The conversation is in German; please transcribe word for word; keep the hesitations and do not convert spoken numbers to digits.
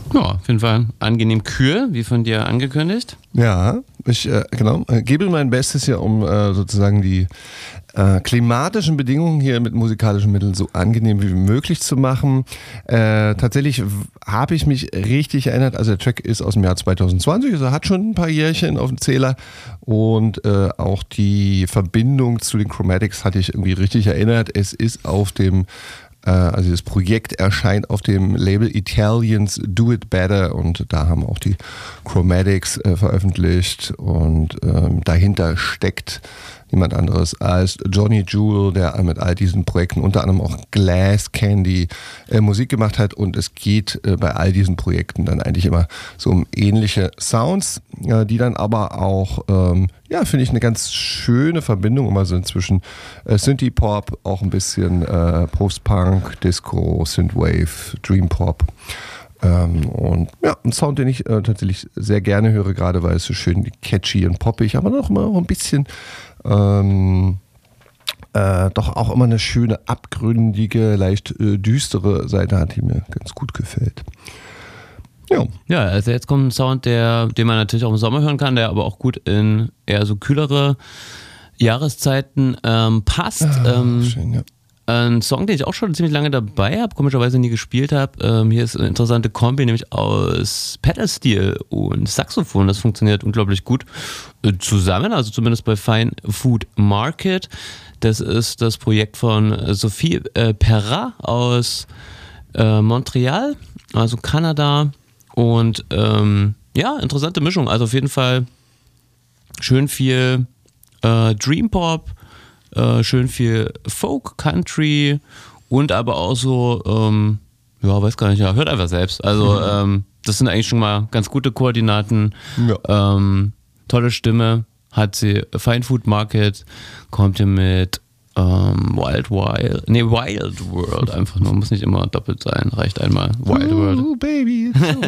Ja, auf jeden Fall angenehm kühl, wie von dir angekündigt. Ja, ich äh, genau, äh, gebe mein Bestes hier, um äh, sozusagen die äh, klimatischen Bedingungen hier mit musikalischen Mitteln so angenehm wie möglich zu machen. Äh, tatsächlich habe ich mich richtig erinnert, also der Track ist aus dem Jahr zwanzig zwanzig, also hat schon ein paar Jährchen auf dem Zähler und äh, auch die Verbindung zu den Chromatics hatte ich irgendwie richtig erinnert. Es ist auf dem Also das Projekt erscheint auf dem Label Italians Do It Better und da haben auch die Chromatics äh, veröffentlicht und ähm, dahinter steckt niemand anderes als Johnny Jewel, der mit all diesen Projekten unter anderem auch Glass Candy äh, Musik gemacht hat und es geht äh, bei all diesen Projekten dann eigentlich immer so um ähnliche Sounds, äh, die dann aber auch, ähm, ja, finde ich eine ganz schöne Verbindung immer sind zwischen äh, Synthie-Pop, auch ein bisschen äh, Post-Punk, Disco, Synthwave, Dream-Pop. Ähm, und ja, ein Sound, den ich äh, tatsächlich sehr gerne höre, gerade weil es so schön catchy und poppig, aber noch immer ein bisschen ähm, äh, doch auch immer eine schöne, abgründige, leicht äh, düstere Seite hat, die mir ganz gut gefällt. Ja. Ja, also jetzt kommt ein Sound, der, den man natürlich auch im Sommer hören kann, der aber auch gut in eher so kühlere Jahreszeiten ähm, passt. Ah, ähm, schön, ja. Ein Song, den ich auch schon ziemlich lange dabei habe, komischerweise nie gespielt habe. Ähm, hier ist eine interessante Kombi, nämlich aus Pedal-Steel und Saxophon. Das funktioniert unglaublich gut äh, zusammen, also zumindest bei Fine Food Market. Das ist das Projekt von Sophie äh, Perra aus äh, Montreal, also Kanada. Und ähm, ja, interessante Mischung. Also auf jeden Fall schön viel äh, Dream Pop, Äh, schön viel Folk, Country und aber auch so, ähm, ja, weiß gar nicht, ja, hört einfach selbst. Also mhm. ähm, das sind eigentlich schon mal ganz gute Koordinaten. Ja. Ähm, tolle Stimme hat sie. Fine Food Market kommt hier mit ähm, Wild Wild, nee, Wild World einfach nur, muss nicht immer doppelt sein, reicht einmal. Wild Ooh, World. Baby, it's so